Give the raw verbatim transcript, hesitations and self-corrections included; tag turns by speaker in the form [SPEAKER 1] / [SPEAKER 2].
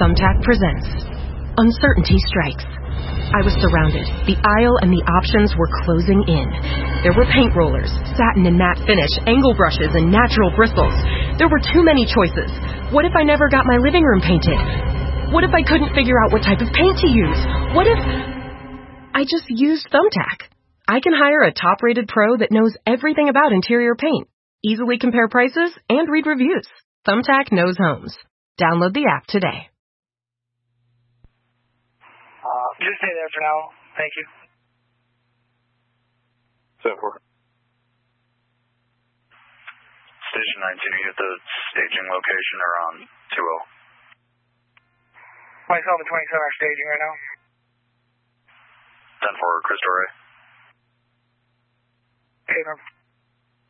[SPEAKER 1] Thumbtack presents Uncertainty Strikes. I was surrounded. The aisle and the options were closing in. There were paint rollers, satin and matte finish, angle brushes, and natural bristles. There were too many choices. What if I never got my living room painted? What if I couldn't figure out what type of paint to use? What if I just used Thumbtack? I can hire a top-rated pro that knows everything about interior paint, easily compare prices, and read reviews. Thumbtack knows homes. Download the app today.
[SPEAKER 2] Uh, just stay there for now. Thank you.
[SPEAKER 3] seven four.
[SPEAKER 4] Station nineteen, you at the staging location or on two oh?
[SPEAKER 2] twenty-seven to twenty-seven are staging right now.
[SPEAKER 4] ten four, Cristo Ray.
[SPEAKER 2] Hey,